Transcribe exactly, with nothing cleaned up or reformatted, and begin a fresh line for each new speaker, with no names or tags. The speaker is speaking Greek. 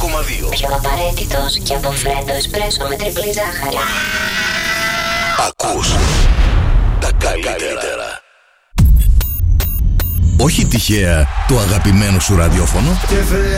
κόμμα δύο.
Πιο απαραίτητος και από φρέντο εσπρέσο με τριπλή ζάχαρη.
Ακούς τα καλύτερα.
Όχι τυχαία το αγαπημένο σου ραδιόφωνο.